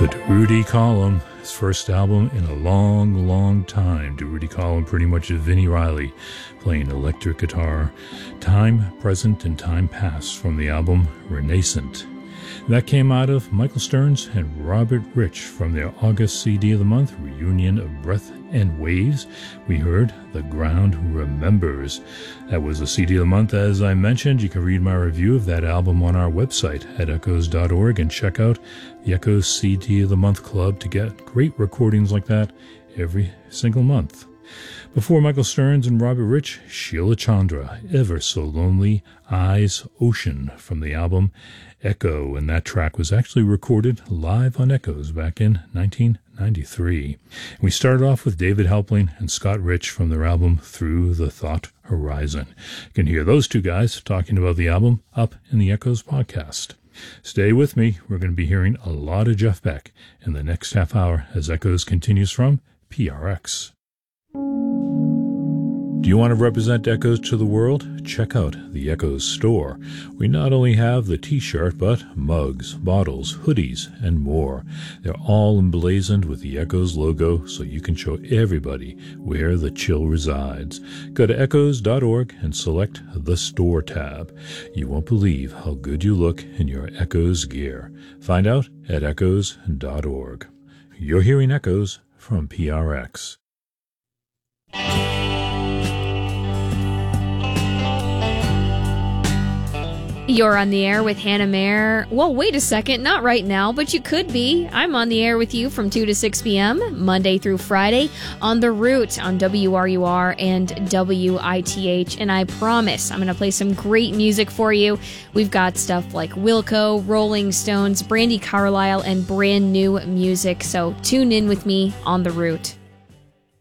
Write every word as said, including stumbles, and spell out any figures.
The Durutti Column, his first album in a long, long time. Durutti Column, pretty much a Vinnie Riley playing electric guitar. Time Present and Time Past from the album Renascent. That came out of Michael Stearns and Robert Rich from their August C D of the Month, Reunion of Breath and Waves. We heard The Ground Remembers. That was the C D of the Month, as I mentioned. You can read my review of that album on our website at echoes dot org and check out the Echoes C D of the Month Club to get great recordings like that every single month. Before Michael Stearns and Robert Rich, Sheila Chandra, Ever So Lonely, Eyes, Ocean from the album Echo, and that track was actually recorded live on Echoes back in nineteen ninety-three. We started off with David Helpling and Scott Rich from their album Through the Thought Horizon. You can hear those two guys talking about the album up in the Echoes podcast. Stay with me. We're going to be hearing a lot of Jeff Beck in the next half hour as Echoes continues from P R X. Do you want to represent Echoes to the world? Check out the Echoes store. We not only have the t-shirt, but mugs, bottles, hoodies, and more. They're all emblazoned with the Echoes logo, so you can show everybody where the chill resides. Go to echoes dot org and select the store tab. You won't believe how good you look in your Echoes gear. Find out at echoes dot org. You're hearing Echoes from P R X. You're on the air with Hannah Mayer. Well, wait a second, not right now, but you could be. I'm on the air with you from two to six p.m., Monday through Friday, on The Root on W R U R and W I T H, and I promise I'm going to play some great music for you. We've got stuff like Wilco, Rolling Stones, Brandi Carlile, and brand new music, so tune in with me on The Root.